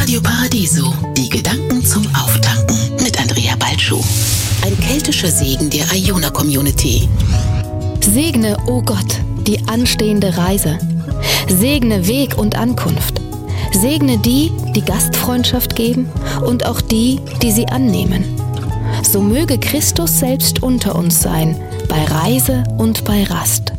Radio Paradiso, die Gedanken zum Auftanken mit Andrea Balschuh. Ein keltischer Segen der Iona Community. Segne, o Gott, die anstehende Reise. Segne Weg und Ankunft. Segne die, die Gastfreundschaft geben und auch die, die sie annehmen. So möge Christus selbst unter uns sein, bei Reise und bei Rast.